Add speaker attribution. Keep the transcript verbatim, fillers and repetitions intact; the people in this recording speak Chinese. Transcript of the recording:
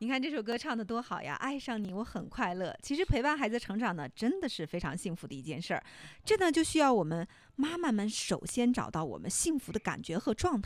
Speaker 1: 你看这首歌唱得多好呀，爱上你我很快乐。其实陪伴孩子成长呢，真的是非常幸福的一件事儿。这呢就需要我们妈妈们首先找到我们幸福的感觉和状态。